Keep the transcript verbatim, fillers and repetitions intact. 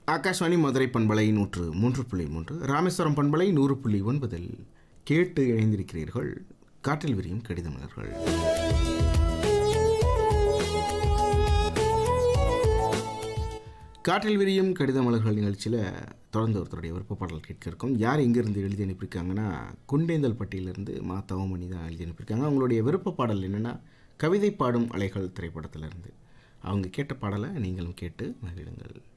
ஆகாஷ்வாணி மதுரை பண்பலை நூற்று மூன்று புள்ளி மூன்று, ராமேஸ்வரம் பண்பலை நூறு புள்ளி ஒன்பதில் கேட்டு இணைந்திருக்கிறீர்கள். காற்றில் விரியும் கடிதமலர்கள். காற்றில் விரியும் கடிதமலர்கள் நிகழ்ச்சியில் தொடர்ந்து ஒருத்தருடைய விருப்ப பாடல் கேட்க இருக்கோம். யார் எங்கேருந்து எழுதி அனுப்பியிருக்காங்கன்னா, குண்டேந்தல் பட்டியிலிருந்து மா தவமணி தான் எழுதி அனுப்பியிருக்காங்க. அவங்களுடைய விருப்ப பாடல் என்னென்னா, கவிதை பாடும் அலைகள் திரைப்படத்திலிருந்து. அவங்க கேட்ட பாடலை நீங்களும் கேட்டு மகிழுங்கள்.